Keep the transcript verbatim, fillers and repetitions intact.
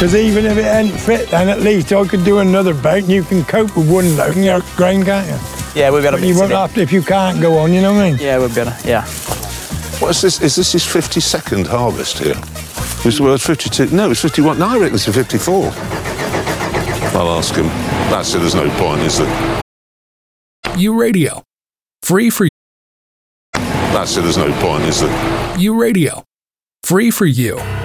Because even if it ain't fit, then at least I could do another bait, and you can cope with one load in your grain, can't you? Yeah, we'll be able to But you mix won't it in. have to if you can't go on, you know what I mean? Yeah, we'll be able to, yeah. What is this? Is this his fifty-second harvest here? Was the word fifty-two? No, it's fifty-one. No, I reckon it's a fifty-four. I'll ask him. That's it, there's no point, is there? U Radio. Free for That's it, there's no point, is there? U Radio. Free for you.